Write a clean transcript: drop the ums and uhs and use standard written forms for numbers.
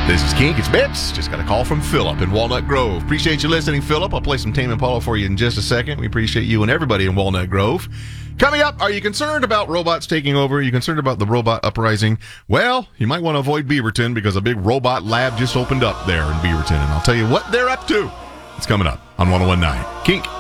This is Kink. It's Bits. Just got a call from Philip in Walnut Grove. Appreciate you listening, Philip. I'll play some Tame Impala for you in just a second. We appreciate you and everybody in Walnut Grove. Coming up, are you concerned about robots taking over? Are you concerned about the robot uprising? Well, you might want to avoid Beaverton because a big robot lab just opened up there in Beaverton, and I'll tell you what they're up to. It's coming up on 101.9 Kink.